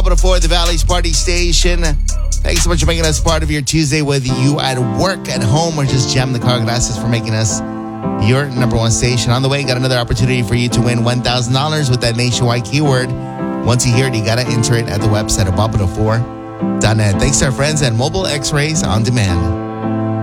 Baba to 4, the Valley's Party Station. Thanks so much for making us part of your Tuesday, whether you at work, at home, or just jam the car. Gracias for making us your number one station. On the way, got another opportunity for you to win $1,000 with that nationwide keyword. Once you hear it, you got to enter it at the website of Baba4.net. Thanks to our friends at Mobile X-Rays On Demand.